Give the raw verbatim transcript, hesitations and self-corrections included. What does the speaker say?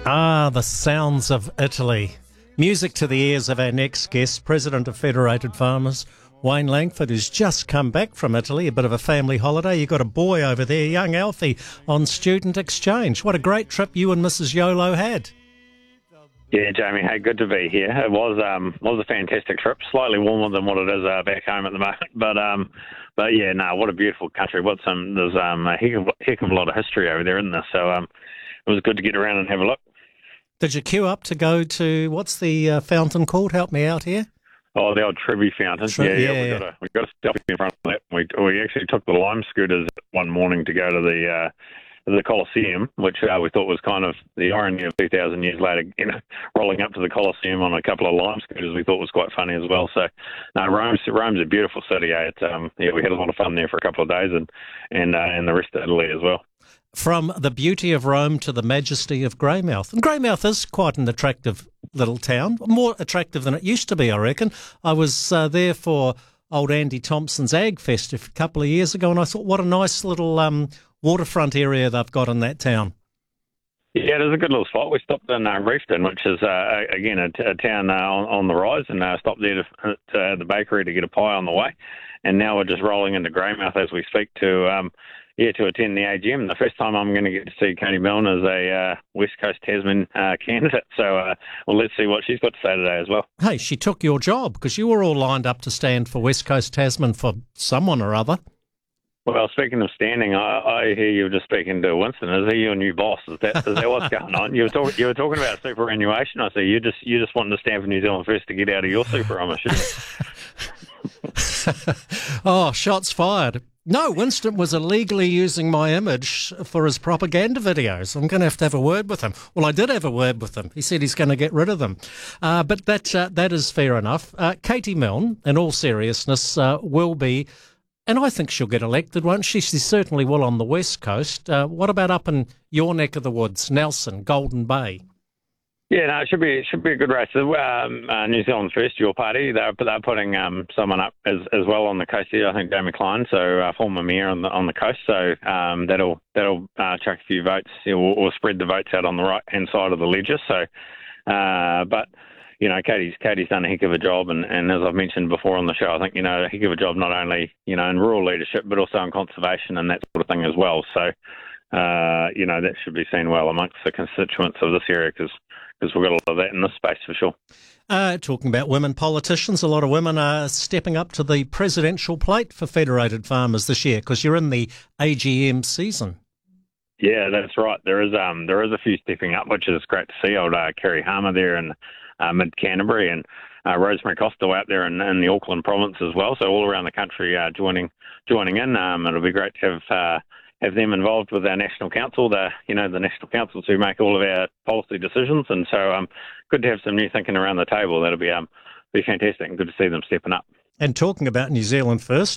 Ah, the sounds of Italy. Music to the ears of our next guest, President of Federated Farmers, Wayne Langford, who's just come back from Italy, a bit of a family holiday. You've got a boy over there, young Alfie, on student exchange. What a great trip you and Missus Yolo had. Yeah, Jamie, hey, good to be here. It was um was a fantastic trip, slightly warmer than what it is uh, back home at the moment, but um but yeah, no, what a beautiful country. What some there's um a heck of, heck of a lot of history over there, isn't there? So um it was good to get around and have a look. Did you queue up to go to, what's the uh, fountain called? Help me out here. Oh, the old Trevi Fountain. Tre- yeah, yeah, yeah, we yeah. got a we got a selfie in front of that. We we actually took the lime scooters one morning to go to the uh, the Colosseum, which uh, we thought was kind of the irony of two thousand years later, you know, rolling up to the Colosseum on a couple of lime scooters. We thought was quite funny as well. So, no, Rome's Rome's a beautiful city. Eh? It's, um, yeah, we had a lot of fun there for a couple of days, and and uh, and the rest of Italy as well. From the beauty of Rome to the majesty of Greymouth. And Greymouth is quite an attractive little town, more attractive than it used to be, I reckon. I was uh, there for old Andy Thompson's Ag Fest a couple of years ago, and I thought, what a nice little um, waterfront area they've got in that town. Yeah, it is a good little spot. We stopped in uh, Reefton, which is, uh, again, a, t- a town uh, on, on the rise, and uh, stopped there to, to uh, the bakery to get a pie on the way. And now we're just rolling into Greymouth as we speak to... Um, Yeah, to attend the A G M. The first time I'm going to get to see Katie Milne as a uh, West Coast Tasman uh, candidate. So, uh, well, let's see what she's got to say today as well. Hey, she took your job because you were all lined up to stand for West Coast Tasman for someone or other. Well, speaking of standing, I, I hear you were just speaking to Winston. Is he your new boss? Is that is that what's going on? You were talking you were talking about superannuation. I see you just you just wanting to stand for New Zealand First to get out of your super, I'm assuming. Oh, shots fired. No, Winston was illegally using my image for his propaganda videos. I'm going to have to have a word with him. Well, I did have a word with him. He said he's going to get rid of them. Uh, but that, uh, that is fair enough. Uh, Katie Milne, in all seriousness, uh, will be, and I think she'll get elected, won't she? She certainly will on the West Coast. Uh, what about up in your neck of the woods, Nelson, Golden Bay? Yeah, no, it should be it should be a good race. Um, uh, New Zealand First, your party, they're they're putting um, someone up as as well on the coast here. I think Jamie Klein, so uh, former mayor on the on the coast. So um, that'll that'll uh, chuck a few votes, or, or spread the votes out on the right hand side of the ledger. So, uh, but you know, Katie's Katie's done a heck of a job, and, and as I've mentioned before on the show, I think you know a heck of a job not only you know in rural leadership but also in conservation and that sort of thing as well. So. Uh, you know, that should be seen well amongst the constituents of this area because we've got a lot of that in this space for sure. Uh, talking about women politicians, a lot of women are stepping up to the presidential plate for Federated Farmers this year because you're in the A G M season. Yeah, that's right. There is um there is a few stepping up, which is great to see. Old uh, Kerry Harmer there in uh, mid Canterbury and uh, Rosemary Costello out there in, in the Auckland province as well. So all around the country uh, joining joining in. Um, it'll be great to have. Uh, have them involved with our National Council, the you know the National Councils who make all of our policy decisions, and so um, good to have some new thinking around the table. That'll be um be fantastic and good to see them stepping up. And talking about New Zealand First,